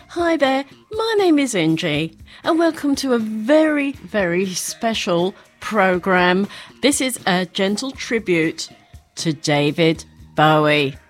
Hi there, my name is Angie, and welcome to a very, very special programme. This is a gentle tribute to David Bowie.